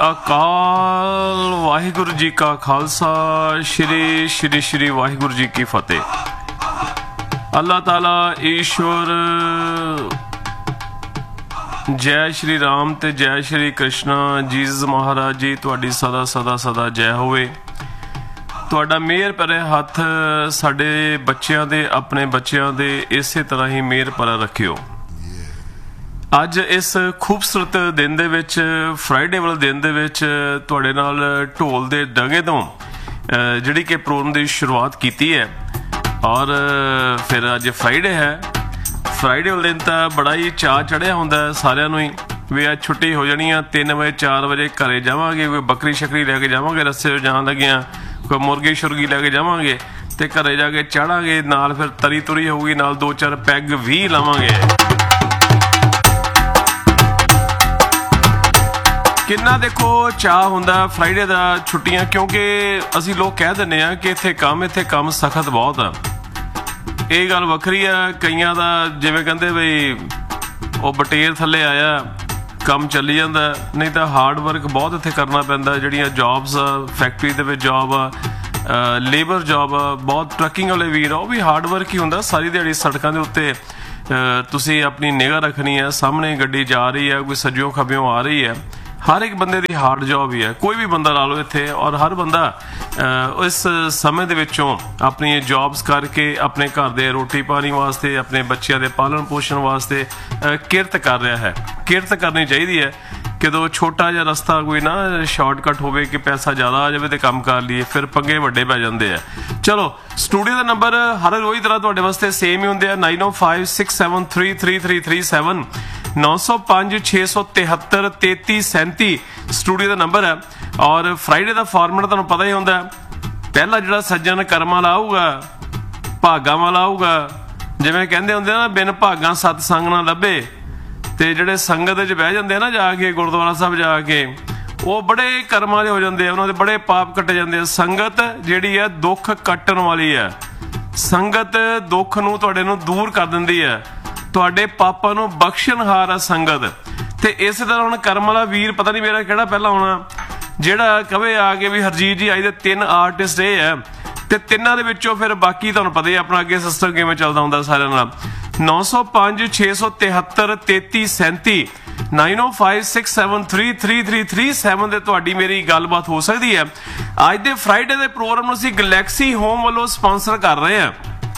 अकाल। वाहिगुरु जी का खालसा, श्री श्री श्री वाहिगुरु जी की फतेह। अल्लाह ताला ईश्वर जय श्री राम ते जय श्री कृष्णा। जीसस महाराज जी तुहाडी सदा सदा सदा जय होवे। तुहाडा मेहर भरे हथ साडे बच्चियां दे, अपने बच्चियां दे इसे तरह ही मेहर भरा रखियो। ਅੱਜ इस खूबसूरत दिन ਦੇ ਵਿੱਚ, ਫਰਾਈਡੇ ਵਾਲੇ ਦਿਨ ਦੇ ਵਿੱਚ ਤੁਹਾਡੇ ਨਾਲ ਢੋਲ ਦੇ ਡਗੇ ਤੋਂ ਜਿਹੜੀ ਕਿ ਪ੍ਰੋਗਰਾਮ ਦੀ ਸ਼ੁਰੂਆਤ ਕੀਤੀ ਹੈ। ਔਰ ਫਿਰ ਅੱਜ ਫਰਾਈਡੇ ਹੈ। ਫਰਾਈਡੇ ਵਾਲੇ ਦਿਨ ਤਾਂ ਬੜਾ ਹੀ ਚਾਅ ਚੜਿਆ ਹੁੰਦਾ ਸਾਰਿਆਂ ਨੂੰ ਹੀ ਵੀ ਅੱਜ ਛੁੱਟੀ ਹੋ ਜਾਣੀ ਆ। 3 ਵਜੇ 4 ਵਜੇ ਘਰੇ ਜਾਵਾਂਗੇ, ਕੋਈ ਬੱਕਰੀ ਸ਼ਕਰੀ ਲੈ ਕੇ ਜਾਵਾਂਗੇ, ਰਸਤੇ 'ਚ ਜਾਣ ਲੱਗਿਆ ਕੋਈ ਮੁਰਗੀ ਸ਼ੁਰਗੀ ਲੈ ਕੇ ਜਾਵਾਂਗੇ ਤੇ ਘਰੇ ਜਾ ਕੇ ਚਾੜਾਂਗੇ। ਨਾਲ ਫਿਰ ਤਰੀ ਤੁਰੀ ਹੋਊਗੀ, ਨਾਲ 2-4 ਪੈਗ ਵੀ ਲਾਵਾਂਗੇ। ਕਿੰਨਾ ਦੇਖੋ ਚਾਹ ਹੁੰਦਾ ਫਰਾਈਡੇ ਦਾ, ਛੁੱਟੀਆਂ, ਕਿਉਂਕਿ ਅਸੀਂ ਲੋਕ ਕਹਿ ਦਿੰਦੇ ਆ ਕਿ ਇੱਥੇ ਕੰਮ ਸਖਤ ਬਹੁਤ ਆ। ਇਹ ਗੱਲ ਵੱਖਰੀ ਆ ਕਈਆਂ ਦਾ, ਜਿਵੇਂ ਕਹਿੰਦੇ ਬਈ ਉਹ ਬਟੇਰ ਥੱਲੇ ਆਇਆ ਕੰਮ ਚੱਲੀ ਜਾਂਦਾ, ਨਹੀਂ ਤਾਂ ਹਾਰਡ ਵਰਕ ਬਹੁਤ ਇੱਥੇ ਕਰਨਾ ਪੈਂਦਾ। ਜਿਹੜੀਆਂ ਜੌਬਸ ਆ, ਫੈਕਟਰੀ ਦੇ ਵਿੱਚ ਜੌਬ ਆ, ਲੇਬਰ ਜੌਬ ਆ, ਬਹੁਤ ਟਰੱਕਿੰਗ ਵਾਲੇ ਵੀਰ ਆ, ਉਹ ਵੀ ਹਾਰਡ ਵਰਕ ਹੀ ਹੁੰਦਾ। ਸਾਰੀ ਦਿਹਾੜੀ ਸੜਕਾਂ ਦੇ ਉੱਤੇ ਤੁਸੀਂ ਆਪਣੀ ਨਿਗਾਹ ਰੱਖਣੀ ਹੈ, ਸਾਹਮਣੇ ਗੱਡੀ ਜਾ ਰਹੀ ਹੈ, ਕੋਈ ਸੱਜਿਓਂ ਖੱਬਿਓਂ ਆ ਰਹੀ ਹੈ। ਹਰ ਇੱਕ ਬੰਦੇ ਦੀ ਹਾਰਡ ਜੌਬ ਹੀ ਹੈ, ਕੋਈ ਵੀ ਬੰਦਾ ਲਾ ਲਓ ਇੱਥੇ। ਔਰ ਹਰ ਬੰਦਾ ਇਸ ਸਮੇਂ ਦੇ ਵਿੱਚੋਂ ਆਪਣੀ ਜੌਬਸ ਕਰਕੇ ਆਪਣੇ ਘਰ ਦੇ ਰੋਟੀ ਪਾਣੀ ਵਾਸਤੇ, ਆਪਣੇ ਬੱਚਿਆਂ ਦੇ ਪਾਲਣ ਪੋਸ਼ਣ ਵਾਸਤੇ ਕਿਰਤ ਕਰ ਰਿਹਾ ਹੈ। ਕਿਰਤ ਕਰਨੀ ਚਾਹੀਦੀ ਹੈ। ਕਿਦੋਂ ਛੋਟਾ ਜਿਹਾ ਰਸਤਾ ਕੋਈ ਨਾ ਸ਼ਾਰਟਕਟ ਹੋਵੇ ਕਿ ਪੈਸਾ ਜ਼ਿਆਦਾ ਆ ਜਾਵੇ ਤੇ ਕੰਮ ਕਰ ਲਈਏ, ਫਿਰ ਪੰਗੇ ਵੱਡੇ ਪੈ ਜਾਂਦੇ ਆ। ਚਲੋ, ਸਟੂਡੀਓ ਦਾ ਨੰਬਰ ਹਰ ਰੋਜ਼ ਤਰ੍ਹਾਂ ਤੁਹਾਡੇ ਵਾਸਤੇ ਸੇਮ ਹੀ ਹੁੰਦੇ ਆ, 9056733337 9056733337 ਸਟੂਡੀਓ ਦਾ ਨੰਬਰ ਹੈ। ਔਰ ਫਰਾਈਡੇ ਦਾ ਫਾਰਮੈਟ ਤੁਹਾਨੂੰ ਪਤਾ ਹੀ ਹੁੰਦਾ। ਪਹਿਲਾ ਜਿਹੜਾ ਸੱਜਣ ਕਰਮਾਂ ਵਾਲਾ ਆਊਗਾ, ਭਾਗਾਂ ਵਾਲਾ ਆਊਗਾ, ਜਿਵੇਂ ਕਹਿੰਦੇ ਹੁੰਦੇ ਨਾ, ਬਿਨ ਭਾਗਾਂ ਸਤਸੰਗ ਨਾ ਲੱਭੇ। ਤੇ ਜਿਹੜੇ ਸੰਗਤ ਵਿੱਚ ਬਹਿ ਜਾਂਦੇ ਆ ਨਾ ਜਾ ਕੇ ਗੁਰਦੁਆਰਾ ਸਾਹਿਬ ਜਾ ਕੇ, ਉਹ ਬੜੇ ਕਰਮਾਂ ਵਾਲੇ ਹੋ ਜਾਂਦੇ ਆ, ਉਹਨਾਂ ਦੇ ਬੜੇ ਪਾਪ ਕੱਟੇ ਜਾਂਦੇ ਆ। ਸੰਗਤ ਜਿਹੜੀ ਆ ਦੁੱਖ ਕੱਟਣ ਵਾਲੀ ਆ। ਸੰਗਤ ਦੁੱਖ ਨੂੰ ਤੁਹਾਡੇ ਨੂੰ ਦੂਰ ਕਰ ਦਿੰਦੀ ਹੈ, ਤੁਹਾਡੇ ਪਾਪਾਂ ਨੂੰ ਬਖਸ਼ਣਹਾਰ ਆ ਸੰਗਤ। ਤੇ ਇਸੇ ਤਰ੍ਹਾਂ ਹੁਣ ਕਰਮ ਵਾਲਾ ਵੀਰ, ਪਤਾ ਨਹੀਂ ਮੇਰਾ ਕਿਹੜਾ ਪਹਿਲਾਂ ਆਉਣਾ, ਜਿਹੜਾ ਕਵੇ ਆ ਕੇ ਵੀ ਹਰਜੀਤ ਜੀ ਅੱਜ ਦੇ 3 ਆਰਟਿਸਟ ਇਹ ਹੈ, ਤੇ ਤਿੰਨਾਂ ਦੇ ਵਿੱਚੋਂ ਫਿਰ ਬਾਕੀ ਤੁਹਾਨੂੰ ਪਤਾ ਹੀ ਆਪਣਾ ਅੱਗੇ ਸਿਸਟਮ ਕਿਵੇਂ ਚੱਲਦਾ ਹੁੰਦਾ ਸਾਰਿਆਂ ਨਾਲ। 9056733337 9056733337 ਤੇ ਤੁਹਾਡੀ ਮੇਰੀ ਗੱਲਬਾਤ ਹੋ ਸਕਦੀ ਹੈ। ਅੱਜ ਦੇ ਫਰਾਈਡੇ ਦੇ ਪ੍ਰੋਗਰਾਮ ਨੂੰ ਅਸੀਂ ਗਲੈਕਸੀ ਹੋਮ ਵੱਲੋਂ ਸਪਾਂਸਰ ਕਰ ਰਹੇ ਹਾਂ।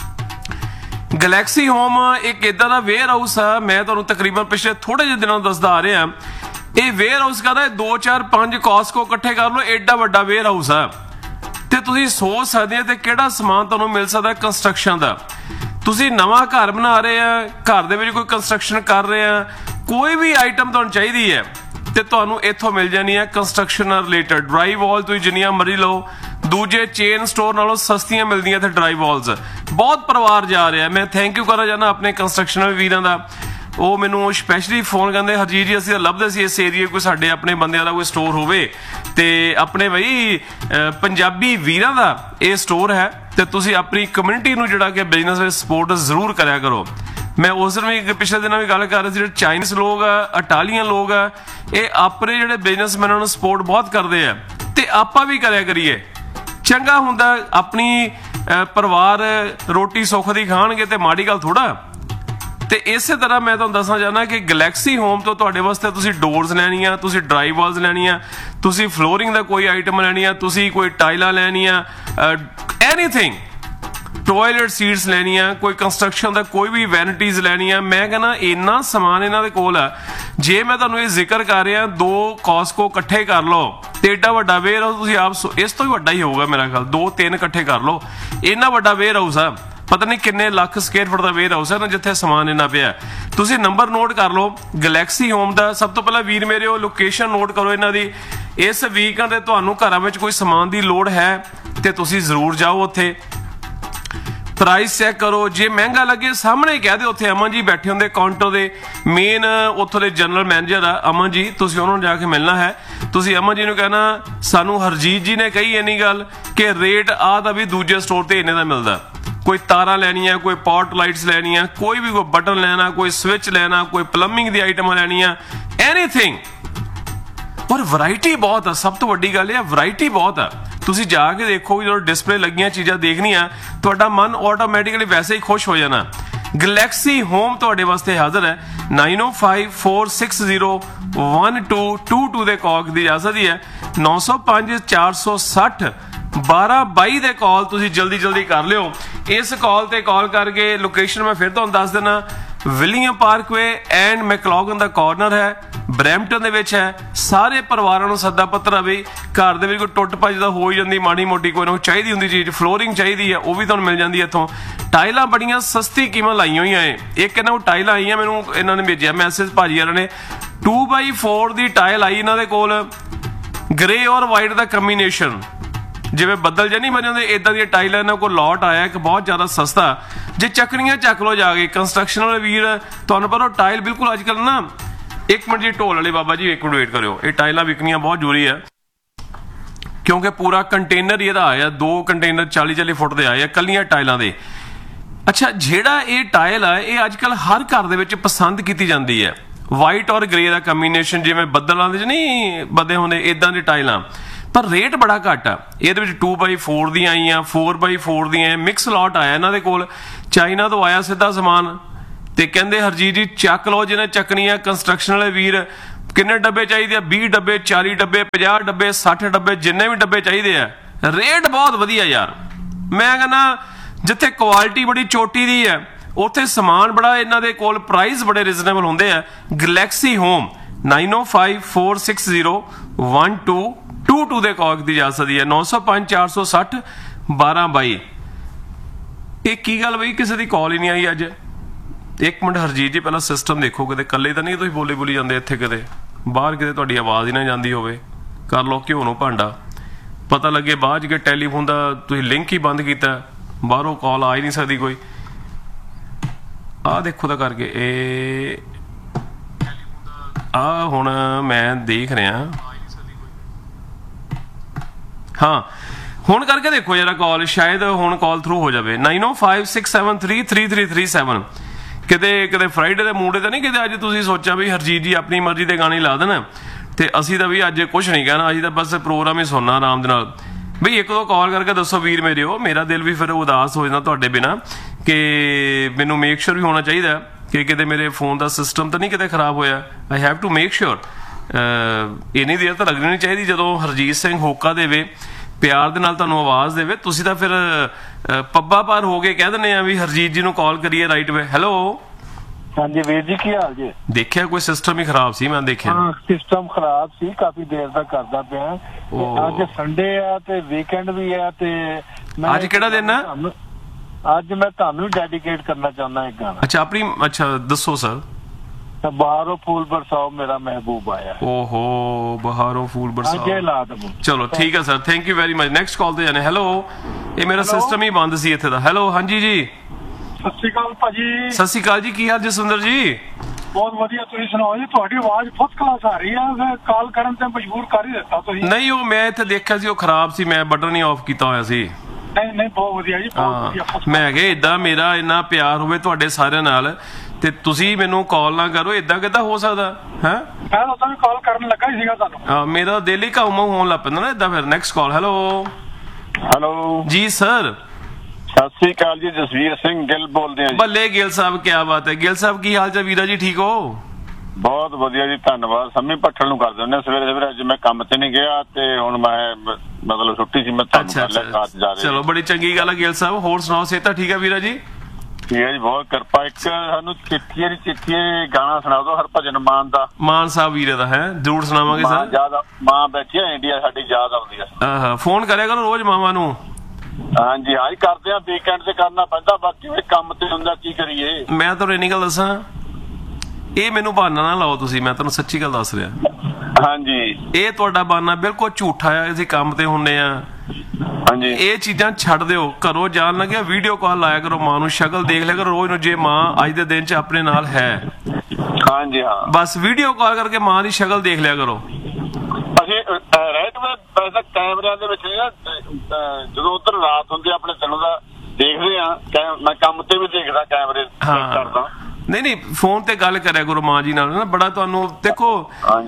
ਗਲੈਕਸੀ ਹੋਮ ਇੱਕ ਇਦਾਂ ਦਾ ਵੇਅਰ ਹਾਊਸ ਆ, ਮੈਂ ਤੁਹਾਨੂੰ ਤਕਰੀਬਨ ਪਿਛਲੇ ਥੋੜੇ ਜਿਹੇ ਦਿਨਾਂ ਤੋਂ ਦੱਸਦਾ ਆ ਰਿਹਾ। ਇਹ ਵੇਅਰ ਹਾਊਸ ਕਹਿੰਦਾ 2-4-5 ਕਾਸਕੋ ਇਕੱਠੇ ਕਰ ਲਓ, ਐਡਾ ਵੱਡਾ ਵੇਅਰ ਹਾਊਸ ਆ। ਤੇ ਤੁਸੀਂ ਸੋਚ ਸਕਦੇ ਆ ਤੇ ਕਿਹੜਾ ਸਮਾਨ ਤੁਹਾਨੂੰ ਮਿਲ ਸਕਦਾ ਕੰਸਟਰਕਸ਼ਨ ਦਾ। ਤੁਸੀਂ ਨਵਾਂ ਘਰ ਬਣਾ ਰਹੇ ਆ, ਘਰ ਦੇ ਵਿੱਚ ਕੋਈ ਕੰਸਟਰਕਸ਼ਨ ਕਰ ਰਹੇ ਆ, ਕੋਈ ਵੀ ਆਈਟਮ ਤੁਹਾਨੂੰ ਚਾਹੀਦੀ ਹੈ ਤੇ ਤੁਹਾਨੂੰ ਇੱਥੋਂ ਮਿਲ ਜਾਣੀ ਹੈ। ਕੰਸਟਰਕਸ਼ਨ ਨਾਲ ਰਿਲੇਟਡ ਡਰਾਈ ਵਾਲ ਤੁਸੀਂ ਜਿੰਨੀਆਂ ਮਰਜ਼ੀ ਲਓ, ਦੂਜੇ ਚੇਨ ਸਟੋਰ ਨਾਲੋਂ ਸਸਤੀਆਂ ਮਿਲਦੀਆਂ ਇੱਥੇ ਡਰਾਈ ਵਾਲਸ। ਬਹੁਤ ਪਰਿਵਾਰ ਜਾ ਰਿਹਾ। ਮੈਂ ਥੈਂਕ ਯੂ ਕਰਨਾ ਚਾਹੁੰਦਾ ਆਪਣੇ ਕੰਸਟਰਕਸ਼ਨ ਵੀਰਾਂ ਦਾ। ਉਹ ਮੈਨੂੰ ਸਪੈਸ਼ਲੀ ਫੋਨ ਕਰਦੇ, ਹਰਜੀਤ ਜੀ ਅਸੀਂ ਲੱਭਦੇ ਸੀ ਇਸ ਏਰੀਏ ਕੋਈ ਸਾਡੇ ਆਪਣੇ ਬੰਦਿਆਂ ਦਾ ਕੋਈ ਸਟੋਰ ਹੋਵੇ, ਤੇ ਆਪਣੇ ਬਈ ਪੰਜਾਬੀ ਵੀਰਾਂ ਦਾ ਇਹ ਸਟੋਰ ਹੈ, ਤੇ ਤੁਸੀਂ ਆਪਣੀ ਕਮਿਊਨਿਟੀ ਨੂੰ ਜਿਹੜਾ ਕਿ ਬਿਜ਼ਨਸ ਵਿੱਚ ਸਪੋਰਟ ਜ਼ਰੂਰ ਕਰਿਆ ਕਰੋ। ਮੈਂ ਉਸ ਦਿਨ ਵੀ ਪਿਛਲੇ ਦਿਨਾਂ ਵੀ ਗੱਲ ਕਰ ਰਿਹਾ ਸੀ, ਜਿਹੜੇ ਚਾਈਨੀਜ਼ ਲੋਕ ਆ, ਇਟਾਲੀਅਨ ਲੋਕ ਆ, ਇਹ ਆਪਣੇ ਜਿਹੜੇ ਬਿਜ਼ਨਸਮੈਨਾਂ ਨੂੰ ਸਪੋਰਟ ਬਹੁਤ ਕਰਦੇ ਆ, ਤੇ ਆਪਾਂ ਵੀ ਕਰਿਆ ਕਰੀਏ। ਚੰਗਾ ਹੁੰਦਾ, ਆਪਣੀ ਪਰਿਵਾਰ ਰੋਟੀ ਸੁੱਖ ਦੀ ਖਾਣਗੇ ਤੇ ਮਾੜੀ ਗੱਲ ਥੋੜਾ। ਤੇ ਇਸੇ ਤਰ੍ਹਾਂ ਮੈਂ ਤੁਹਾਨੂੰ ਦੱਸਣਾ ਚਾਹੁੰਦਾ ਕਿ ਗਲੈਕਸੀ ਹੋਮ ਤੋਂ ਤੁਹਾਡੇ ਵਾਸਤੇ ਤੁਸੀਂ ਡੋਰਸ ਲੈਣੀਆਂ, ਤੁਸੀਂ ਡਰਾਈ ਵਾਲਸ ਲੈਣੀਆਂ, ਤੁਸੀਂ ਫਲੋਰਿੰਗ ਦਾ ਕੋਈ ਆਈਟਮ ਲੈਣੀ ਆ, ਤੁਸੀਂ ਕੋਈ ਟਾਈਲਾਂ ਲੈਣੀਆਂ, ਐਨੀਥਿੰਗ, ਟੋਇਲਟ ਸੀਟਸ ਲੈਣੀਆਂ, ਕੋਈ ਕੰਸਟਰਕਸ਼ਨ ਦਾ ਕੋਈ ਵੀ ਵੈਨਿਟੀਜ਼ ਲੈਣੀਆਂ। ਮੈਂ ਕਹਿੰਦਾ ਇੰਨਾ ਸਮਾਨ ਇਹਨਾਂ ਦੇ ਕੋਲ ਆ। ਜੇ ਮੈਂ ਤੁਹਾਨੂੰ ਇਹ ਜ਼ਿਕਰ ਕਰ ਰਿਹਾ 2 ਕਾਸਕੋ ਇਕੱਠੇ ਕਰ ਲਓ ਤੇ ਏਡਾ ਵੱਡਾ ਵੇਅਰ ਹਾਊਸ ਤੁਸੀਂ ਆਪ, ਇਸ ਤੋਂ ਵੀ ਵੱਡਾ ਹੀ ਹੋਊਗਾ ਮੇਰਾ ਖਿਆਲ, 2-3 ਇਕੱਠੇ ਕਰ ਲਓ, ਇੰਨਾ ਵੱਡਾ ਵੇਅਰ ਹਾਊਸ ਆ। ਪਤਾ ਨਹੀਂ ਕਿੰਨੇ ਲੱਖ ਸਕੁਅਰ ਫੁੱਟ ਦਾ ਵੇਅਰ ਹਾਊਸ ਹੈ ਨਾ, ਜਿੱਥੇ ਸਮਾਨ ਇੰਨਾ ਪਿਆ। ਤੁਸੀਂ ਨੰਬਰ ਨੋਟ ਕਰ ਲਓ ਗਲੈਕਸੀ ਹੋਮ ਦਾ। ਸਭ ਤੋਂ ਪਹਿਲਾਂ ਵੀਰ ਮੇਰੇ ਉਹ ਲੋਕੇਸ਼ਨ ਨੋਟ ਕਰੋ ਇਹਨਾਂ ਦੀ। ਇਸ ਵੀਕਐਂਡ ਤੇ ਤੁਹਾਨੂੰ ਘਰਾਂ ਵਿੱਚ ਕੋਈ ਸਮਾਨ ਦੀ ਲੋੜ ਹੈ ਤੇ ਤੁਸੀਂ ਜ਼ਰੂਰ ਜਾਓ ਉੱਥੇ, ਪ੍ਰਾਈਸ ਚੈੱਕ ਕਰੋ। ਜੇ ਮਹਿੰਗਾ ਲੱਗੇ ਸਾਹਮਣੇ ਕਹਿ ਦਿਓ, ਉੱਥੇ ਅਮਨ ਜੀ ਬੈਠੇ ਹੁੰਦੇ ਕਾਊਂਟਰ ਦੇ, ਮੇਨ ਉੱਥੋਂ ਦੇ ਜਨਰਲ ਮੈਨੇਜਰ ਆ ਅਮਨ ਜੀ, ਤੁਸੀਂ ਉਹਨਾਂ ਨੂੰ ਜਾ ਕੇ ਮਿਲਣਾ ਹੈ। ਤੁਸੀਂ ਅਮਨ ਜੀ ਨੂੰ ਕਹਿਣਾ ਸਾਨੂੰ ਹਰਜੀਤ ਜੀ ਨੇ ਕਹੀ ਇੰਨੀ ਗੱਲ ਕਿ ਰੇਟ ਆ ਤਾਂ ਵੀ ਦੂਜੇ ਸਟੋਰ ਤੇ ਇੰਨੇ ਦਾ ਮਿਲਦਾ। ਕੋਈ ਤਾਰਾਂ ਲੈਣੀਆਂ, ਕੋਈ ਪੌਟ ਲਾਈਟਸ ਲੈਣੀਆਂ, ਕੋਈ ਵੀ ਕੋਈ ਬਟਨ ਲੈਣਾ, ਕੋਈ ਸਵਿਚ ਲੈਣਾ, ਕੋਈ ਪਲੰਬਿੰਗ ਦੀ ਆਈਟਮਾਂ ਲੈਣੀਆਂ, ਐਨੀਥਿੰਗ ਔਰ ਵੈਰਾਈਟੀ ਬਹੁਤ ਆ। ਸਭ ਤੋਂ ਵੱਡੀ ਗੱਲ ਇਹ ਆ, ਵੈਰਾਈਟੀ ਬਹੁਤ ਆ। ਤੁਸੀਂ ਜਾ ਕੇ ਦੇਖੋ, ਜਦੋਂ ਡਿਸਪਲੇ ਲੱਗੀਆਂ ਚੀਜ਼ਾਂ ਦੇਖਣੀਆਂ, ਤੁਹਾਡਾ ਮਨ ਆਟੋਮੈਟਿਕਲੀ ਵੈਸੇ ਹੀ ਖੁਸ਼ ਹੋ ਜਾਣਾ। ਗਲੈਕਸੀ ਹੋਮ ਤੁਹਾਡੇ ਵਾਸਤੇ ਹਾਜ਼ਰ ਹੈ। 9054601222 ਦੇ ਕਾਲ ਦੀ ਜਾ ਸਕਦੀ ਹੈ। 9054601222 ਦੇ ਕਾਲ ਤੁਸੀਂ ਜਲਦੀ ਕਰ ਲਿਓ। ਇਸ ਕਾਲ ਤੇ ਕਾਲ ਕਰਕੇ ਲੋਕੇਸ਼ਨ ਮੈਂ ਫਿਰ ਤੁਹਾਨੂੰ ਦੱਸ ਦੇਣਾ, William Parkway and ਮੈਕਲੋਗਨ the corner ਹੈ, ਬਰੈਂਪਟਨ ਦੇ ਵਿੱਚ ਹੈ। ਸਾਰੇ ਪਰਿਵਾਰਾਂ ਨੂੰ ਸੱਦਾ ਪੱਤਰ ਆ ਵੀ ਘਰ ਦੇ ਵਿੱਚ ਕੋਈ ਟੁੱਟ ਭੱਜ ਤਾਂ ਹੋ ਹੀ ਜਾਂਦੀ, ਮਾੜੀ ਮੋਟੀ ਕੋਈ ਨਾ ਚਾਹੀਦੀ ਹੁੰਦੀ ਚੀਜ਼, ਫਲੋਰਿੰਗ ਚਾਹੀਦੀ ਹੈ, ਉਹ ਵੀ ਤੁਹਾਨੂੰ ਮਿਲ ਜਾਂਦੀ ਹੈ ਇੱਥੋਂ। ਟਾਈਲਾਂ ਬੜੀਆਂ ਸਸਤੀ ਕੀਮਤ ਲਾਈਆਂ ਹੋਈਆਂ ਏ। ਇੱਕ ਇਹਨਾਂ ਕੋਲ ਟਾਈਲਾਂ ਆਈਆਂ, ਮੈਨੂੰ ਇਹਨਾਂ ਨੇ ਭੇਜਿਆ ਮੈਸੇਜ ਭਾਜੀ ਵਾਲਿਆਂ ਨੇ, 2x4 ਦੀ ਟਾਈਲ ਆਈ ਇਹਨਾਂ ਦੇ ਕੋਲ, ਗ੍ਰੇ ਔਰ ਵਾਈਟ ਦਾ ਕੰਬੀਨੇਸ਼ਨ, ਜਿਵੇਂ ਬੱਦਲ ਜਾਂ ਨਹੀਂ ਬਣ ਜਾਂਦੇ ਇਦਾਂ ਦੀਆਂ ਟਾਈਲਾਂ ਇਹਨਾਂ ਕੋਲ ਲੋਟ ਆਇਆ ਇੱਕ ਬਹੁਤ ਜ਼ਿਆਦਾ ਸਸਤਾ। ਜੇ ਚੱਕਣੀਆਂ ਚੱਕ ਲਓ ਜਾ ਕੇ, ਕੰਸਟਰਕਸ਼ਨ ਵਾਲੇ ਵੀਰ ਤੁਹਾਨੂੰ ਪਤਾ ਟਾਈਲ ਬਿਲਕੁਲ ਅੱਜ ਕੱਲ੍ਹ ਨਾ, ਇੱਕ ਮਿੰਟ ਜੀ ਢੋਲ ਵਾਲੇ ਬਾਬਾ ਜੀ, ਇੱਕ ਮਿੰਟ ਵੇਟ ਕਰਿਓ। ਇਹ ਟਾਈਲਾਂ ਵਿਕਣੀਆਂ ਬਹੁਤ ਜ਼ਰੂਰੀ ਹੈ, ਕਿਉਂਕਿ ਪੂਰਾ ਕੰਟੇਨਰ ਹੀ ਇਹਦਾ ਆਇਆ, 2 ਕੰਟੇਨਰ 40-40 ਫੁੱਟ ਦੇ ਆਏ ਆ ਕੱਲੀਆਂ ਟਾਈਲਾਂ ਦੇ। ਅੱਛਾ, ਜਿਹੜਾ ਇਹ ਟਾਈਲ ਆ ਇਹ ਅੱਜ ਕੱਲ੍ਹ ਹਰ ਘਰ ਦੇ ਵਿੱਚ ਪਸੰਦ ਕੀਤੀ ਜਾਂਦੀ ਹੈ। ਵਾਈਟ ਔਰ ਗ੍ਰੇ ਦਾ ਕੰਬੀਨੇਸ਼ਨ, ਜਿਵੇਂ ਬੱਦਲਾਂ ਦੇ 'ਚ ਨਹੀਂ ਬੱਦੇ ਹੁੰਦੇ ਇਦਾਂ ਦੀ ਟਾਈਲਾਂ, ਪਰ ਰੇਟ ਬੜਾ ਘੱਟ ਆ। ਇਹਦੇ ਵਿੱਚ 2x4 ਦੀਆਂ ਆਈਆਂ, 4x4 ਦੀਆਂ, ਮਿਕਸ ਲੋਟ ਆਇਆ ਇਹਨਾਂ ਦੇ ਕੋਲ। ਚਾਈਨਾ ਤੋਂ ਆਇਆ ਸਿੱਧਾ ਸਮਾਨ, ਤੇ ਕਹਿੰਦੇ ਹਰਜੀਤ ਜੀ ਚੱਕ ਲਓ ਜਿਹਨੇ ਚੱਕਣੀਆਂ। ਕੰਸਟਰਕਸ਼ਨ ਵਾਲੇ ਵੀਰ ਕਿੰਨੇ ਡੱਬੇ ਚਾਹੀਦੇ ਆ? 20 ਡੱਬੇ, 40 ਡੱਬੇ, 50 ਡੱਬੇ, 60 ਡੱਬੇ, ਜਿੰਨੇ ਵੀ ਡੱਬੇ ਚਾਹੀਦੇ ਆ। ਰੇਟ ਬਹੁਤ ਵਧੀਆ ਯਾਰ, ਮੈਂ ਕਹਿੰਦਾ ਜਿੱਥੇ ਕੁਆਲਿਟੀ ਬੜੀ ਚੋਟੀ ਦੀ ਹੈ ਉੱਥੇ ਸਮਾਨ ਬੜਾ, ਇਹਨਾਂ ਦੇ ਕੋਲ ਪ੍ਰਾਈਸ ਬੜੇ ਰੀਜ਼ਨੇਬਲ ਹੁੰਦੇ ਆ। ਗਲੈਕਸੀ ਹੋਮ 9054601222 ਦੇ ਕਾਲ ਦੀ ਜਾ ਸਕਦੀ ਹੈ। 9054601222। ਇਹ ਕੀ ਗੱਲ ਬਈ, ਕਿਸੇ ਦੀ ਕਾਲ ਹੀ ਨਹੀਂ ਆਈ ਅੱਜ। ਇੱਕ ਮਿੰਟ ਹਰਜੀਤ ਜੀ, ਪਹਿਲਾਂ ਸਿਸਟਮ ਦੇਖੋ, ਕਿਤੇ ਇਕੱਲੇ ਤਾਂ ਨਹੀਂ ਤੁਸੀਂ ਬੋਲੀ ਜਾਂਦੇ ਇੱਥੇ, ਕਿਤੇ ਬਾਹਰ ਕਿਤੇ ਤੁਹਾਡੀ ਆਵਾਜ਼ ਹੀ ਨਾ ਜਾਂਦੀ ਹੋਵੇ। ਕਰ ਲਓ ਘਿਓ ਨੂੰ ਭਾਂਡਾ, ਪਤਾ ਲੱਗੇ ਬਾਅਦ 'ਚ ਕਿ ਟੈਲੀਫੋਨ ਦਾ ਤੁਸੀਂ ਲਿੰਕ ਹੀ ਬੰਦ ਕੀਤਾ, ਬਾਹਰੋਂ ਕਾਲ ਆ ਹੀ ਨਹੀਂ ਸਕਦੀ ਕੋਈ। ਆਹ ਦੇਖੋ ਤਾਂ ਕਰਕੇ, ਇਹ ਆਹ ਹੁਣ ਮੈਂ ਦੇਖ ਰਿਹਾ, ਹਾਂ ਹੁਣ ਕਰਕੇ ਦੇਖੋ ਜਰਾ ਕਾਲ, ਸ਼ਾਇਦ ਹੁਣ ਕਾਲ ਥਰੂ ਹੋ ਜਾਵੇ। 9056733337। ਕਿਤੇ ਫਰਾਈਡੇ ਦੇ ਮੂਡ ਤੇ ਨਹੀਂ, ਕਿਤੇ ਅੱਜ ਤੁਸੀਂ ਸੋਚਿਆ ਵੀ ਹਰਜੀਤ ਜੀ ਆਪਣੀ ਮਰਜ਼ੀ ਦੇ ਗਾਣੇ ਲਾ ਦੇਣ, ਤੇ ਅਸੀਂ ਤਾਂ ਵੀ ਅੱਜ ਕੁਝ ਨਹੀਂ ਕਹਿਣਾ, ਅਸੀਂ ਤਾਂ ਬਸ ਪ੍ਰੋਗਰਾਮ ਹੀ ਸੁਣਨਾ ਆਰਾਮ ਦੇ ਨਾਲ। ਬਈ ਇੱਕ ਦੋ ਕਾਲ ਕਰਕੇ ਦੱਸੋ ਵੀਰ ਮੇਰੇ, ਹੋ ਮੇਰਾ ਦਿਲ ਵੀ ਫਿਰ ਉਦਾਸ ਹੋ ਜਾਂਦਾ ਤੁਹਾਡੇ ਬਿਨਾਂ, ਕਿ ਮੈਨੂੰ ਮੇਕ ਸ਼ੋਰ ਵੀ ਹੋਣਾ ਚਾਹੀਦਾ ਕਿ ਕਿਤੇ ਮੇਰੇ ਫੋਨ ਦਾ ਸਿਸਟਮ ਤਾਂ ਨਹੀਂ ਕਿਤੇ ਖਰਾਬ ਹੋਇਆ। I have to make sure. ਇੰਨੀ ਦੇਰ ਤਾਂ ਲੱਗਣੀ ਨਹੀਂ ਚਾਹੀਦੀ ਜਦੋਂ ਹਰਜੀਤ ਸਿੰਘ ਹੋਕਾ ਦੇਵੇ, ਪਿਆਰ ਦੇ ਨਾਲ ਤੁਹਾਨੂੰ ਆਵਾਜ਼ ਦੇਵੇ। ਤੁਸੀਂ ਤਾਂ ਫਿਰ ਪੱਬਾ ਪਾਰ ਹੋ ਕੇ ਕਹਿ ਦਿੰਦੇ ਆ ਵੀ ਹਰਜੀਤ ਜੀ ਨੂੰ ਕਾਲ ਕਰੀਏ ਰਾਈਟ ਵੇ। ਹੈਲੋ ਹਾਂਜੀ ਵੀਰ ਜੀ, ਕੀ ਹਾਲ ਜੀ? ਦੇਖਿਆ ਕੋਈ ਸਿਸਟਮ ਹੀ ਖਰਾਬ ਸੀ, ਮੈਂ ਦੇਖਿਆ। ਹਾਂ, ਸਿਸਟਮ ਖਰਾਬ ਸੀ, ਕਾਫੀ ਦੇਰ ਦਾ ਕਰਦਾ ਪਿਆ। ਅੱਜ ਸੰਡੇ ਆ ਤੇ ਵੀਕਐਂਡ ਵੀ ਆ, ਤੇ ਅੱਜ ਕਿਹੜਾ ਦਿਨ ਆ? ਅੱਜ ਮੈਂ ਤੁਹਾਨੂੰ ਡੈਡੀਕੇਟ ਕਰਨਾ ਚਾਹੁੰਦਾ ਇੱਕ ਗਾਣਾ। ਅੱਛਾ, ਆਪਣੀ, ਅੱਛਾ ਦੱਸੋ ਸਰ। ਬਹਾਰੋਂ ਫੂਲ ਬਰਸਾਓ ਮੇਰਾ ਮਹਿਬੂਬ ਆਇਆ। ਓਹੋ, ਬਹਾਰੋਂ ਫੂਲ ਬਰਸਾਓ। ਅੱਜ ਲਾ ਦਵੋ। ਚਲੋ ਠੀਕ ਹੈ sir, thank you very much. Next call ਤੇ ਜਾਣੇ। ਹੈਲੋ, ਇਹ ਮੇਰਾ ਸਿਸਟਮ ਹੀ ਬੰਦ ਸੀ ਇੱਥੇ ਦਾ। ਹੈਲੋ, ਹਾਂਜੀ ਜੀ, ਸਤਿ ਸ਼੍ਰੀ ਅਕਾਲ ਭਾਜੀ। ਸਤਿ ਸ਼੍ਰੀ ਅਕਾਲ ਜੀ, ਕੀ ਹਾਲ ਜਸਵਿੰਦਰ ਜੀ? ਬਹੁਤ ਵਧੀਆ, ਤੁਸੀਂ ਸੁਣਾਓ ਜੀ? ਤੁਹਾਡੀ ਆਵਾਜ਼ ਫਸਟ ਕਲਾਸ ਆ ਰਹੀ ਆ, ਫਿਰ ਕਾਲ ਕਰਨ ਤੇ ਮਜਬੂਰ ਕਰ ਹੀ ਦਿੱਤਾ ਤੁਸੀਂ। ਨਹੀਂ, ਉਹ ਮੈਂ ਇੱਥੇ ਦੇਖਿਆ ਸੀ ਉਹ ਖਰਾਬ ਸੀ, ਮੈਂ ਬਟਨ ਨਹੀਂ ਆਫ ਕੀਤਾ ਹੋਇਆ ਸੀ। ਨਹੀਂ ਬਹੁਤ ਵਧੀਆ ਜੀ, ਬਹੁਤ ਵਧੀਆ। ਮੈਂ ਕਿਹਾ ਇਦਾਂ ਮੇਰਾ ਇੰਨਾ ਪਿਆਰ ਹੋਵੇ ਤੁਹਾਡੇ ਸਾਰਿਆਂ ਨਾਲ ਤੇ ਤੁਸੀਂ ਮੈਨੂੰ ਕਾਲ ਨਾ ਕਰੋ, ਇਦਾਂ ਕਿੱਦਾਂ ਹੋ ਸਕਦਾ ਹੈ? ਮੈਂ ਤਾਂ ਵੀ ਕਾਲ ਕਰਨ ਲੱਗਾ ਹੀ ਸੀਗਾ ਤੁਹਾਨੂੰ। ਮੇਰਾ ਦਿਲ ਹੀ ਕਾਉਮਾ ਹੋਣ ਲੱਗ ਪੈਂਦਾ ਨਾ ਇਦਾਂ। ਫਿਰ ਨੈਕਸਟ ਕਾਲ। ਹੈਲੋ ਜੀ ਸਰ। ਸਤਿ ਸ੍ਰੀ ਅਕਾਲ ਜੀ, ਜਸਵੀਰ ਸਿੰਘ ਗਿੱਲ ਬੋਲਦੇ ਆ ਜੀ। ਬੱਲੇ ਗਿੱਲ ਸਾਹਿਬ, ਕੀ ਬਾਤ ਹੈ। ਗਿੱਲ ਸਾਹਿਬ ਕੀ ਹਾਲ ਚਾਲ ਵੀਰਾ ਜੀ, ਠੀਕ ਹੋ? ਬਹੁਤ ਵਧੀਆ ਜੀ, ਧੰਨਵਾਦ। ਸੰਮੀ ਭੱਠਲ ਨੂੰ ਕਰ ਦਿੰਦੇ ਸਵੇਰੇ। ਅੱਜ ਮੈਂ ਕੰਮ ਤੇ ਨਹੀਂ ਗਿਆ ਤੇ ਹੁਣ ਮੈਂ ਮਤਲਬ ਛੁੱਟੀ ਸੀ, ਮੈਂ ਤੁਹਾਨੂੰ ਕਰ ਲਿਆ ਕਾਤ ਜਾ ਰਹੀ। ਚਲੋ ਬੜੀ ਚੰਗੀ ਗੱਲ ਹੈ ਗਿੱਲ ਸਾਹਿਬ। ਹੋਰ ਸੁਣਾਓ, ਸਿਹਤ ਠੀਕ ਹੈ ਵੀਰਾ ਜੀ? ਠੀਕ ਹੈ ਜੀ, ਬਹੁਤ ਕਿਰਪਾ। ਇੱਕ ਸਾਨੂੰ ਚਿੱਠੀ ਗਾਣਾ ਸੁਣਾ ਦਿਓ ਹਰਭਜਨ ਮਾਨ ਦਾ। ਮਾਨ ਸਾਹਿਬ ਵੀਰੇ ਦਾ ਹੈ, ਜ਼ਰੂਰ ਸੁਣਾਵਾਂਗੇ ਸਰ। ਮਾਂ ਬੈਠੀ ਆ ਇੰਡੀਆ, ਸਾਡੀ ਯਾਦ ਆਉਂਦੀ ਆ। ਫੋਨ ਕਰਿਆ ਕਰੋ ਰੋਜ਼ ਮਾਵਾਂ ਨੂੰ। ਹਾਂਜੀ ਹਾਂਜੀ, ਕਰਦੇ ਆ। ਵੀਕਐਂਡ ਤੇ ਕਰਨਾ ਪੈਂਦਾ, ਬਾਕੀ ਕੰਮ ਤੇ ਹੁੰਦਾ, ਕੀ ਕਰੀਏ। ਮੈਂ ਤੁਹਾਨੂੰ ਇੰਨੀ ਗੱਲ ਦੱਸਾਂ, ਇਹ ਮੈਨੂੰ ਬਹਾਨਾ ਨਾ ਲਾਓ ਤੁਸੀਂ, ਮੈਂ ਤੁਹਾਨੂੰ ਸੱਚੀ ਗੱਲ ਦੱਸ ਰਿਹਾ। ਹਾਂਜੀ, ਇਹ ਤੁਹਾਡਾ ਬਹਾਨਾ ਬਿਲਕੁਲ ਝੂਠਾ ਆ। ਅਸੀਂ ਕੰਮ ਤੇ ਹੁੰਨੇ ਆ। ਹਾਂਜੀ, ਇਹ ਚੀਜ਼ਾਂ ਛੱਡ ਦਿਓ। ਘਰੋਂ ਜਾਣ ਲੱਗਿਆ ਵੀਡੀਓ ਕਾਲ ਲਾਇਆ ਕਰੋ, ਮਾਂ ਨੂੰ ਸ਼ਕਲ ਦੇਖ ਲਿਆ ਕਰੋ ਰੋਜ਼ ਨੂੰ, ਜੇ ਮਾਂ ਅੱਜ ਦੇ ਦਿਨ 'ਚ ਆਪਣੇ ਨਾਲ ਹੈ। ਹਾਂਜੀ ਹਾਂ, ਬਸ ਵੀਡੀਓ ਕਾਲ ਕਰਕੇ ਮਾਂ ਦੀ ਸ਼ਕਲ ਦੇਖ ਲਿਆ ਕਰੋ। ਅਸੀਂ ਰਾਈਟ ਵੈਸੇ ਕੈਮਰਿਆਂ ਦੇ ਵਿੱਚ ਜਦੋਂ ਉਧਰ ਰਾਤ ਹੁੰਦੀ ਆਪਣੇ ਦਿਨ ਦਾ ਦੇਖਦੇ ਆ। ਮੈਂ ਕੰਮ ਤੇ ਵੀ ਦੇਖਦਾ, ਕੈਮਰੇ ਕਰਦਾ। ਨਹੀਂ ਫੋਨ ਤੇ ਗੱਲ ਕਰਿਆ ਕਰੋ ਮਾਂ ਜੀ ਨਾਲ ਨਾ, ਬੜਾ ਤੁਹਾਨੂੰ ਦੇਖੋ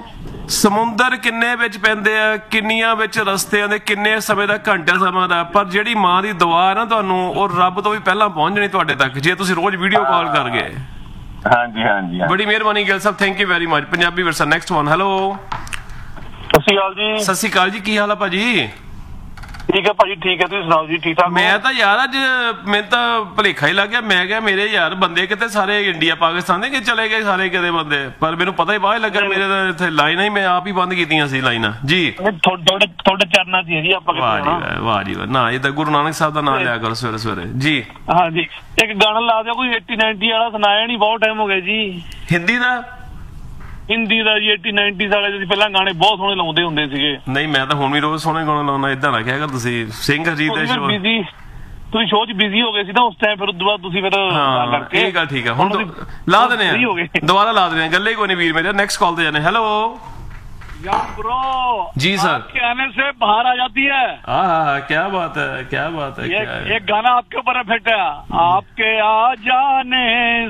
ਸਮੁੰਦਰ ਕਿੰਨੇ ਵਿੱਚ ਪੈਂਦੇ ਆ, ਕਿੰਨੀਆਂ ਵਿੱਚ ਰਸਤਿਆਂ ਦੇ, ਕਿੰਨੇ ਸਮੇਂ ਦਾ, ਘੰਟੇ ਸਮਾਂ ਦਾ, ਪਰ ਜਿਹੜੀ ਮਾਂ ਦੀ ਦੁਆ ਹੈ ਨਾ ਤੁਹਾਨੂੰ, ਉਹ ਰੱਬ ਤੋਂ ਵੀ ਪਹਿਲਾਂ ਪਹੁੰਚ ਜਾਣੀ ਤੁਹਾਡੇ ਤੱਕ ਜੇ ਤੁਸੀਂ ਰੋਜ਼ ਵੀਡੀਓ ਕਾਲ ਕਰ ਗਏ। ਹਾਂਜੀ ਬੜੀ ਮਿਹਰਬਾਨੀ ਗਿੱਲ ਸਾਹਿਬ, thank you very much. Punjabi ਵਿਰਸਾ ਨੈਕਸਟ ਵਨ। ਹੈਲੋ, ਸਤਿ ਸ਼੍ਰੀ ਅਕਾਲ ਜੀ। ਸਤਿ ਸ਼੍ਰੀ ਅਕਾਲ ਜੀ, ਕੀ ਹਾਲ ਆ ਭਾਜੀ? ਠੀਕ ਹੈ ਭਾਜੀ, ਠੀਕ ਹੈ, ਤੁਸੀਂ ਸੁਣਾਓ ਜੀ, ਠੀਕ ਠਾਕ? ਮੈਂ ਤਾਂ ਯਾਰ ਅੱਜ ਮੈਨੂੰ ਤਾਂ ਭੁਲੇਖਾ ਹੀ ਲੱਗ ਗਿਆ। ਮੈਂ ਕਿਹਾ ਮੇਰੇ ਯਾਰ ਬੰਦੇ ਕਿਤੇ ਸਾਰੇ ਇੰਡੀਆ ਪਾਕਿਸਤਾਨ ਦੇ ਕਿ ਚਲੇ ਗਏ ਸਾਰੇ ਕਿਤੇ ਬੰਦੇ, ਪਰ ਮੈਨੂੰ ਪਤਾ ਹੀ ਬਾਅਦ ਲੱਗਾ ਮੇਰੇ ਤਾਂ ਇੱਥੇ ਲਾਈਨਾਂ ਹੀ ਮੈਂ ਆਪ ਹੀ ਬੰਦ ਕੀਤੀਆਂ ਸੀ ਲਾਈਨਾਂ ਜੀ। ਤੁਹਾਡੇ ਚਰਨਾਂ 'ਚ ਜੀ ਆਪਾਂ। ਵਾਹ ਜੀ ਵਾਹ, ਵਾਹ ਜੀ ਵਾਹ। ਨਾ ਇਹ ਤਾਂ ਗੁਰੂ ਨਾਨਕ ਸਾਹਿਬ ਦਾ ਨਾਮ ਲਿਆ ਕਰੋ ਸਵੇਰੇ ਸਵੇਰੇ ਜੀ। ਹਾਂਜੀ, ਇੱਕ ਗਾਣਾ ਲਾ ਦਿਓ ਕੋਈ 80-90 ਵਾਲਾ, ਸੁਣਾਇਆ ਨਹੀਂ, ਬਹੁਤ ਟਾਈਮ ਹੋ ਗਿਆ ਜੀ। ਹਿੰਦੀ ਦਾ ਜੀ 80-90 ਵਾਲੇ ਤੁਸੀਂ ਪਹਿਲਾਂ ਗਾਣੇ ਬਹੁਤ ਸੋਹਣੇ ਲਾਉਂਦੇ ਹੁੰਦੇ ਸੀਗੇ। ਨਹੀਂ, ਮੈਂ ਤਾਂ ਹੁਣ ਵੀ ਰੋਜ਼ ਸੋਹਣੇ ਗਾਣੇ ਲਾਉਣਾ, ਏਦਾਂ ਨਾ ਕਿਹਾ ਕਰ ਤੁਸੀਂ। ਸਿੰਘ ਹਰਜੀਤ ਦੇ ਸ਼ੋਅ ਤੁਸੀਂ ਸ਼ੋਅ 'ਚ ਬਿਜ਼ੀ ਹੋ ਗਏ ਸੀ ਨਾ ਉਸ ਟਾਈਮ, ਫਿਰ ਉਸ ਤੋਂ ਬਾਅਦ ਤੁਸੀਂ ਫਿਰ ਕਰਕੇ ਇਹ ਗੱਲ ਠੀਕ ਆ। ਹੁਣ ਲਾ ਦਿੰਦੇ ਆ, ਦੁਬਾਰਾ ਲਾ ਦਿੰਦੇ ਆ, ਗੱਲੇ ਕੋਈ ਨਹੀਂ ਵੀਰ ਮੇਰੇ। ਨੈਕਸਟ ਕਾਲ ਤੇ ਜਾਣੇ। ਹੈਲੋ ब्रो जी सर, आपके आने से बाहर आ जाती है। क्या बात है, क्या बात है। एक गाना आपके ऊपर इफेक्ट है, आपके आ जाने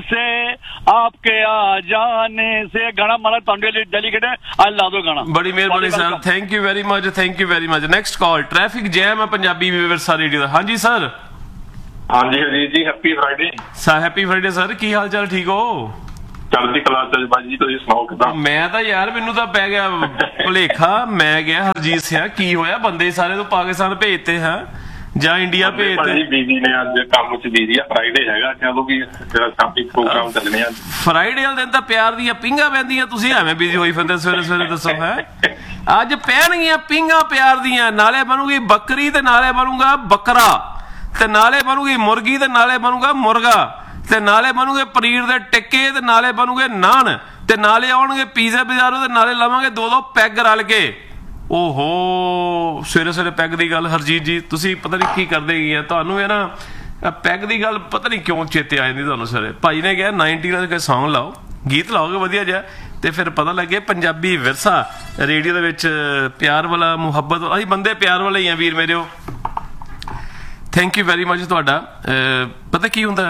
से गाना हमारा डेलीकेट है, आज ला दो गाना। बड़ी मेहरबानी sir, thank you very much, thank you very much. Next call, traffic jam है पंजाबी विरसा रेडियो दा। हाँ जी सर। हाँ जी हरीश जी, happy Friday. Happy Friday sir, की हाल चाल, ठीक हो? ਚੜ੍ਹਦੀ ਕਲਾ ਚ ਬਾਜੀ, ਤੁਸੀਂ ਸੁਣਾਓ ਕਿਦਾਂ? ਮੈਂ ਤਾਂ ਯਾਰ ਮੈਨੂੰ ਤਾਂ ਪੈ ਗਿਆ ਭੁਲੇਖਾ, ਮੈਂ ਗਿਆ ਹਰਜੀਤ ਸਿੰਘ, ਕੀ ਹੋਇਆ ਬੰਦੇ ਸਾਰੇ ਤੋਂ ਪਾਕਿਸਤਾਨ ਭੇਜਤੇ ਹੈ ਜਾਂ ਇੰਡੀਆ ਭੇਜਤੇ? ਬੀਜੀ ਨੇ ਅੱਜ ਕੰਮ ਚ ਬੀਜੀ ਆ, ਫਰਾਈਡੇ ਹੈਗਾ, ਚਲੋ ਵੀ ਜਿਹੜਾ ਸ਼ਾਮੀ ਪ੍ਰੋਗਰਾਮ ਚੱਲਣੇ ਆ। ਫਰਾਈਡੇ ਵਾਲੇ ਦਿਨ ਤਾਂ ਪਿਆਰ ਦੀਆਂ ਪਿੰਗਾਂ ਪੈਂਦੀਆਂ, ਤੁਸੀਂ ਐਵੇਂ ਬੀਜੀ ਹੋਈ ਫਿਰਦੇ ਸਵੇਰੇ ਸਵੇਰੇ, ਦੱਸੋ ਹੈ? ਅੱਜ ਪੈਣਗੀਆਂ ਪਿੰਗਾਂ ਪਿਆਰ ਦੀਆਂ, ਨਾਲੇ ਬਣੂਗੀ ਬੱਕਰੀ ਤੇ ਨਾਲੇ ਬਣੂਗਾ ਬੱਕਰਾ, ਤੇ ਨਾਲੇ ਬਣੂਗੀ ਮੁਰਗੀ ਤੇ ਨਾਲੇ ਬਣੂਗਾ ਮੁਰਗਾ, ਤੇ ਨਾਲੇ ਬਣੂਗੇ ਪਨੀਰ ਦੇ ਟਿੱਕੇ, ਤੇ ਨਾਲੇ ਬਣੂਗੇ ਨਾਨ, ਤੇ ਨਾਲੇ ਆਉਣਗੇ ਪੀਜ਼ਾ ਬਾਜ਼ਾਰੋਂ, ਤੇ ਨਾਲੇ ਲਵਾਂਗੇ 2-2 ਪੈਗ ਰਲ ਕੇ। ਓਹੋ, ਸਵੇਰੇ ਸਵੇਰੇ ਪੈਗ ਦੀ ਗੱਲ ਹਰਜੀਤ ਜੀ, ਤੁਸੀਂ ਪਤਾ ਨਹੀਂ ਕੀ ਕਰਦੇ ਕੀ ਆ, ਤੁਹਾਨੂੰ ਇਹ ਨਾ ਪੈਗ ਦੀ ਗੱਲ ਪਤਾ ਨਹੀਂ ਕਿਉਂ ਚੇਤੇ ਆ ਜਾਂਦੀ ਤੁਹਾਨੂੰ ਸਵੇਰੇ। ਭਾਈ ਨੇ ਕਿਹਾ 90 ਦਾ ਕੋਈ ਸੌਂਗ ਲਾਓ, ਗੀਤ ਲਾਓਗੇ ਵਧੀਆ ਜਿਹਾ, ਤੇ ਫਿਰ ਪਤਾ ਲੱਗੇ ਪੰਜਾਬੀ ਵਿਰਸਾ ਰੇਡੀਓ ਦੇ ਵਿੱਚ ਪਿਆਰ ਵਾਲਾ, ਮੁਹੱਬਤ ਵਾਲਾ, ਅਸੀਂ ਬੰਦੇ ਪਿਆਰ ਵਾਲੇ ਹੀ ਆ ਵੀਰ ਮੇਰਿਓ। ਥੈਂਕ ਯੂ ਵੈਰੀ ਮਚ ਤੁਹਾਡਾ। ਪਤਾ ਕੀ ਹੁੰਦਾ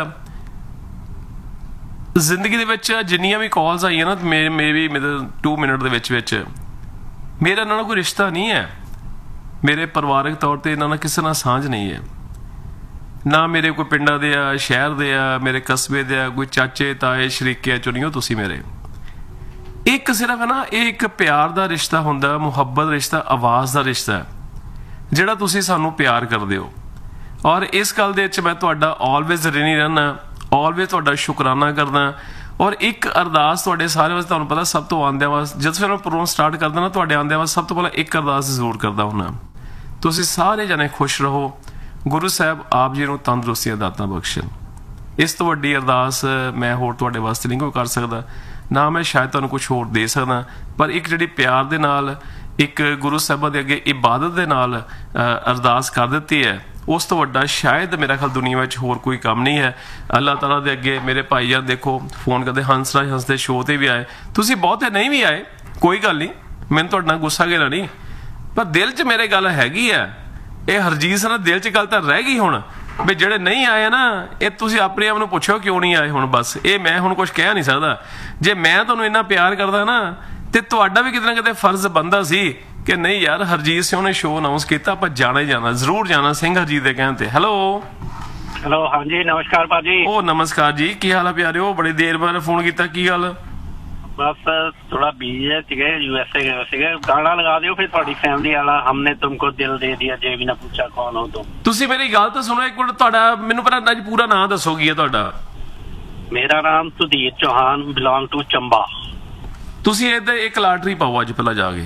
ਜ਼ਿੰਦਗੀ ਦੇ ਵਿੱਚ, ਜਿੰਨੀਆਂ ਵੀ ਕਾਲਸ ਆਈਆਂ ਨਾ ਮੇਰੀ 2 ਮਿੰਟ ਦੇ ਵਿੱਚ ਮੇਰਾ ਇਹਨਾਂ ਨਾਲ ਕੋਈ ਰਿਸ਼ਤਾ ਨਹੀਂ ਹੈ, ਮੇਰੇ ਪਰਿਵਾਰਕ ਤੌਰ ਤੇ ਇਹਨਾਂ ਨਾਲ ਕਿਸੇ ਨਾਲ ਸਾਂਝ ਨਹੀਂ ਹੈ, ਨਾ ਮੇਰੇ ਕੋਈ ਪਿੰਡਾਂ ਦੇ ਆ, ਸ਼ਹਿਰ ਦੇ ਆ, ਮੇਰੇ ਕਸਬੇ ਦੇ ਆ, ਕੋਈ ਚਾਚੇ ਤਾਏ ਸ਼ਰੀਕੇ ਚੋਂ ਨਹੀਂ ਹੋ ਤੁਸੀਂ ਮੇਰੇ। ਇੱਕ ਸਿਰਫ ਹੈ ਨਾ, ਇਹ ਇੱਕ ਪਿਆਰ ਦਾ ਰਿਸ਼ਤਾ ਹੁੰਦਾ, ਮੁਹੱਬਤ ਰਿਸ਼ਤਾ, ਆਵਾਜ਼ ਦਾ ਰਿਸ਼ਤਾ, ਜਿਹੜਾ ਤੁਸੀਂ ਸਾਨੂੰ ਪਿਆਰ ਕਰਦੇ ਹੋ। ਔਰ ਇਸ ਗੱਲ ਦੇ ਵਿੱਚ ਮੈਂ ਤੁਹਾਡਾ ਆਲਵੇਜ਼ ਰਿਣੀ ਰਹਿਣਾ, ਆਲਵੇਜ਼ ਤੁਹਾਡਾ ਸ਼ੁਕਰਾਨਾ ਕਰਦਾ। ਔਰ ਇੱਕ ਅਰਦਾਸ ਤੁਹਾਡੇ ਸਾਰੇ ਵਾਸਤੇ, ਤੁਹਾਨੂੰ ਪਤਾ ਸਭ ਤੋਂ ਆਉਂਦਿਆਂ ਵਾਸਤੇ, ਜਦੋਂ ਮੈਂ ਪ੍ਰੋਗਰਾਮ ਸਟਾਰਟ ਕਰਦਾ ਨਾ, ਤੁਹਾਡੇ ਆਉਂਦਿਆਂ ਵਾਸਤੇ ਸਭ ਤੋਂ ਪਹਿਲਾਂ ਇੱਕ ਅਰਦਾਸ ਜ਼ਰੂਰ ਕਰਦਾ ਹੁੰਦਾ, ਤੁਸੀਂ ਸਾਰੇ ਜਣੇ ਖੁਸ਼ ਰਹੋ, ਗੁਰੂ ਸਾਹਿਬ ਆਪ ਜੀ ਨੂੰ ਤੰਦਰੁਸਤੀਆਂ ਦਾਤਾਂ ਬਖਸ਼ਣ। ਇਸ ਤੋਂ ਵੱਡੀ ਅਰਦਾਸ ਮੈਂ ਹੋਰ ਤੁਹਾਡੇ ਵਾਸਤੇ ਨਹੀਂ ਕੋਈ ਕਰ ਸਕਦਾ, ਨਾ ਮੈਂ ਸ਼ਾਇਦ ਤੁਹਾਨੂੰ ਕੁਝ ਹੋਰ ਦੇ ਸਕਦਾ, ਪਰ ਇੱਕ ਜਿਹੜੀ ਪਿਆਰ ਦੇ ਨਾਲ, ਇੱਕ ਗੁਰੂ ਸਾਹਿਬਾਂ ਦੇ ਅੱਗੇ ਇਬਾਦਤ ਦੇ ਨਾਲ ਅਰਦਾਸ ਕਰ ਦਿੱਤੀ ਹੈ, ਉਸ ਤੋਂ ਵੱਡਾ ਸ਼ਾਇਦ ਮੇਰਾ ਖਿਆਲ ਦੁਨੀਆ ਵਿੱਚ ਹੋਰ ਕੋਈ ਕੰਮ ਨਹੀਂ ਹੈ। ਅੱਲਾਹ ਤਾਲਾ ਦੇ ਅੱਗੇ ਮੇਰੇ ਭਾਈ ਜਾਨ ਦੇਖੋ ਫੋਨ ਕਰਦੇ, ਹੰਸਰਾਜ ਹੰਸ ਦੇ ਸ਼ੋਅ ਤੇ ਵੀ ਆਏ, ਤੁਸੀਂ ਬਹੁਤੇ ਨਹੀਂ ਵੀ ਆਏ, ਕੋਈ ਗੱਲ ਨਹੀਂ, ਮੈਨੂੰ ਤੁਹਾਡੇ ਨਾਲ ਗੁੱਸਾ ਗਿਲਾ ਨਹੀਂ, ਪਰ ਦਿਲ 'ਚ ਮੇਰੇ ਗੱਲ ਹੈਗੀ ਆ। ਇਹ ਹਰਜੀਤ ਸਿੰਘ ਦਿਲ 'ਚ ਗੱਲ ਤਾਂ ਰਹਿ ਗਈ ਹੁਣ, ਵੀ ਜਿਹੜੇ ਨਹੀਂ ਆਏ ਨਾ, ਇਹ ਤੁਸੀਂ ਆਪਣੇ ਆਪ ਨੂੰ ਪੁੱਛੋ ਕਿਉਂ ਨਹੀਂ ਆਏ ਹੁਣ। ਬਸ ਇਹ ਮੈਂ ਹੁਣ ਕੁਝ ਕਹਿ ਨਹੀਂ ਸਕਦਾ। ਜੇ ਮੈਂ ਤੁਹਾਨੂੰ ਇੰਨਾ ਪਿਆਰ ਕਰਦਾ ਨਾ, ਤੇ ਤੁਹਾਡਾ ਵੀ ਕਿਤੇ ਨਾ ਕਿਤੇ ਫਰਜ਼ ਬਣਦਾ ਸੀ ਕਿ ਨਹੀਂ ਯਾਰ ਹਰਜੀਤ ਸਿੰਘ ਨੇ ਸ਼ੋਅ ਅਨਾਉਂਸ ਕੀਤਾ, ਆਪਾਂ ਜਾਣਾ ਹੀ ਜਾਣਾ, ਜ਼ਰੂਰ ਜਾਣਾ ਸਿੰਘ ਹਰਜੀਤ ਦੇ ਕਹਿਣ ਤੇ। ਹੈਲੋ ਹਾਂਜੀ, ਨਮਸਕਾਰ ਭਾਜੀ। ਉਹ ਨਮਸਕਾਰ ਜੀ, ਕੀ ਹਾਲ ਆ ਪਿਆਰਿਓ? ਬੜੀ ਦੇਰ ਬਾਅਦ ਫੋਨ ਕੀਤਾ, ਕੀ ਗੱਲ? ਬਸ ਥੋੜਾ ਬਿਜ਼ੀ ਹੈ ਸੀਗੇ, USA ਗਏ ਸੀਗੇ। ਗਾਣਾ ਲਗਾ ਦਿਓ ਫਿਰ ਤੁਹਾਡੀ ਫੈਮਿਲੀ ਵਾਲਾ, ਹਮਨੇ ਤੁਮਕੋ ਦਿਲ ਦੇ ਦਿਆ, ਜੇ ਵੀ ਨਾ ਪੁੱਛਾ ਕੌਣ ਹੋ ਤੁਮ। ਤੁਸੀਂ ਮੇਰੀ ਗੱਲ ਤਾਂ ਸੁਣੋ ਇੱਕ ਮਿੰਟ, ਤੁਹਾਡਾ ਮੈਨੂੰ ਪਹਿਲਾਂ ਅੱਜ ਪੂਰਾ ਨਾਂ ਦੱਸੋ ਕੀ ਹੈ ਤੁਹਾਡਾ? ਮੇਰਾ ਨਾਮ ਸੁਧੀਰ ਚੌਹਾਨ, ਬਿਲੋਂਗ ਟੂ ਚੰਬਾ। ਤੁਸੀਂ ਇੱਧਰ ਇੱਕ ਲਾਟਰੀ ਪਾਓ ਅੱਜ ਪਹਿਲਾਂ ਜਾ ਕੇ।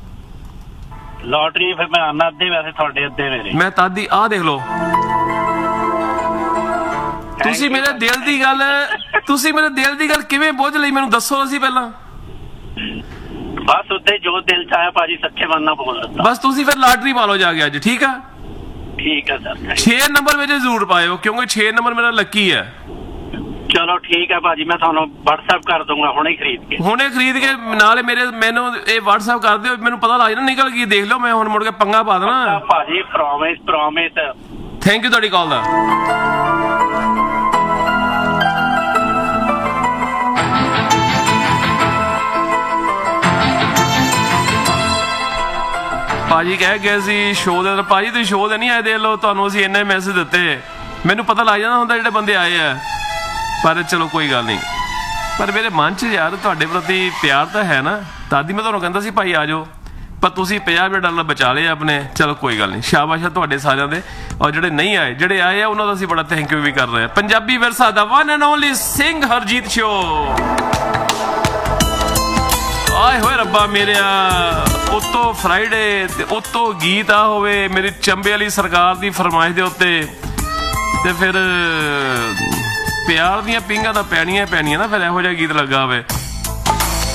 ਲਾਟਰੀ ਫਿਰ ਮੈਂ ਆਨਾ ਅੱਧੇ, ਵੈਸੇ ਤੁਹਾਡੇ ਅੱਧੇ ਮੇਰੇ। ਮੈਂ ਤਾਦੀ ਆਹ ਦੇਖ ਲਓ, ਤੁਸੀਂ ਮੇਰੇ ਦਿਲ ਦੀ ਗੱਲ ਕਿਵੇਂ ਬੁੱਝ ਲਈ ਮੈਨੂੰ ਦੱਸੋ ਅਸੀਂ ਪਹਿਲਾਂ। ਬਸ ਉੱਤੇ ਜੋ ਦਿਲ ਚ ਆਇਆ ਭਾਜੀ, ਸੱਚੇ ਮਨ ਨਾਲ ਬੋਲ ਦਿੱਤਾ। ਬਸ ਤੁਸੀਂ ਫਿਰ ਲਾਟਰੀ ਪਾ ਲਓ ਜਾ ਕੇ ਅੱਜ, ਠੀਕ ਆ? ਠੀਕ ਆ ਸਰ। 6 ਨੰਬਰ ਵਿੱਚ ਜ਼ਰੂਰ ਪਾਇਓ, ਕਿਉਂਕਿ 6 ਨੰਬਰ ਮੇਰਾ ਲੱਕੀ ਹੈ। ਚਲੋ ਠੀਕ ਹੈ ਭਾਜੀ, ਮੈਂ ਤੁਹਾਨੂੰ WhatsApp ਕਰ ਦੂੰਗਾ ਹੁਣੇ ਖਰੀਦ ਕੇ ਨਾਲੇ ਮੈਨੂੰ ਇਹ WhatsApp ਕਰ ਦਿਓ, ਮੈਨੂੰ ਪਤਾ ਲੱਗ ਜਾਣਾ ਨਿਕਲ ਗਈ, ਦੇਖ ਲਓ, ਮੈਂ ਹੁਣ ਮੁੜ ਕੇ ਪੰਗਾ ਪਾ ਦੇਣਾ ਭਾਜੀ। ਪ੍ਰੋਮਿਸ। ਥੈਂਕ ਯੂ ਤੁਹਾਡੀ ਕਾਲ ਦਾ। ਭਾਜੀ ਕਹਿ ਗਏ ਸੀ ਸ਼ੋਅ ਦੇ, ਭਾਜੀ ਤੁਸੀਂ ਸ਼ੋਅ ਦੇ ਨਹੀਂ ਆਏ, ਦੇਖ ਲਓ ਤੁਹਾਨੂੰ ਅਸੀਂ ਇੰਨੇ ਮੈਸੇਜ ਦਿੱਤੇ, ਮੈਨੂੰ ਪਤਾ ਲੱਗ ਜਾਂਦਾ ਹੁੰਦਾ ਜਿਹੜੇ ਬੰਦੇ ਆਏ ਆ, ਪਰ ਚਲੋ ਕੋਈ ਗੱਲ ਨਹੀਂ। ਪਰ ਮੇਰੇ ਮਨ 'ਚ ਯਾਰ ਤੁਹਾਡੇ ਪ੍ਰਤੀ ਪਿਆਰ ਤਾਂ ਹੈ ਨਾ, ਦਾਦੀ ਮੈਂ ਤੁਹਾਨੂੰ ਕਹਿੰਦਾ ਸੀ ਭਾਈ ਆ ਜਾਓ, ਪਰ ਤੁਸੀਂ $50 ਬਚਾ ਲਏ ਆਪਣੇ। ਚਲੋ ਕੋਈ ਗੱਲ ਨਹੀਂ, ਸ਼ਾਬਾਸ਼ ਆ ਤੁਹਾਡੇ ਸਾਰਿਆਂ ਦੇ। ਔਰ ਜਿਹੜੇ ਨਹੀਂ ਆਏ, ਜਿਹੜੇ ਆਏ ਆ ਉਹਨਾਂ ਦਾ ਅਸੀਂ ਬੜਾ ਥੈਂਕ ਯੂ ਵੀ ਕਰ ਰਹੇ ਹਾਂ। ਪੰਜਾਬੀ ਵਿਰਸਾ ਦਾ one and only Singh Harjeet show. ਆਏ ਹੋਏ ਰੱਬਾ ਮੇਰਿਆ, ਉੱਤੋਂ ਫਰਾਈਡੇ ਤੇ ਉੱਤੋਂ ਗੀਤ ਆ ਹੋਵੇ ਮੇਰੀ ਚੰਬੇ ਵਾਲੀ ਸਰਕਾਰ ਦੀ ਫਰਮਾਇਸ਼ ਦੇ ਉੱਤੇ, ਤੇ ਫਿਰ ਪਿਆਰ ਦੀਆਂ ਪਿੰਗਾਂ ਤਾਂ ਪੈਣੀਆਂ ਨਾ, ਫਿਰ ਇਹੋ ਜਿਹਾ ਗੀਤ ਲੱਗਾ ਹੋਵੇ।